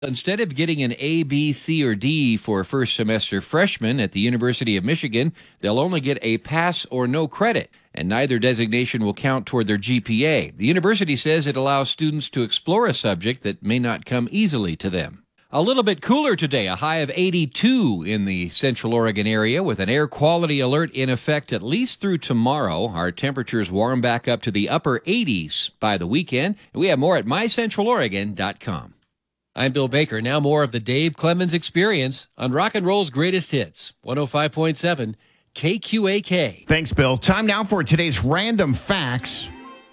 Instead of getting an A, B, C, or D for first semester freshmen at the University of Michigan, they'll only get a pass or no credit, and neither designation will count toward their GPA. The university says it allows students to explore a subject that may not come easily to them. A little bit cooler today, a high of 82 in the Central Oregon area with an air quality alert in effect at least through tomorrow. Our temperatures warm back up to the upper 80s by the weekend. We have more at mycentraloregon.com. I'm Bill Baker. Now more of the Dave Clemens Experience on Rock and Roll's Greatest Hits, 105.7 KQAK. Thanks, Bill. Time now for today's Random Facts,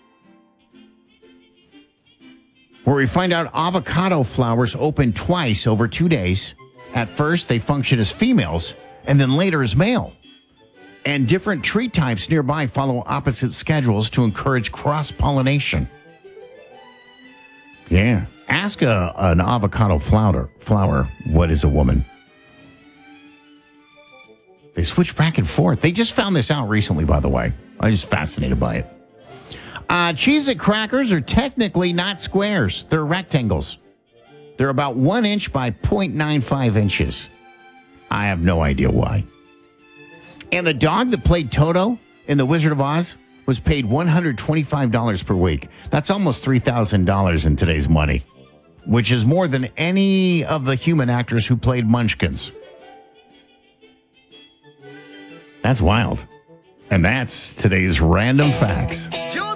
where we find out avocado flowers open twice over 2 days. At first, they function as females, and then later as male. And different tree types nearby follow opposite schedules to encourage cross-pollination. Yeah. Ask an avocado flower, what is a woman? They switch back and forth. They just found this out recently, by the way. I'm just fascinated by it. Cheez-It crackers are technically not squares. They're rectangles. They're about 1 inch by 0.95 inches. I have no idea why. And the dog that played Toto in The Wizard of Oz was paid $125 per week. That's almost $3,000 in today's money, which is more than any of the human actors who played Munchkins. That's wild. And that's today's Random Facts.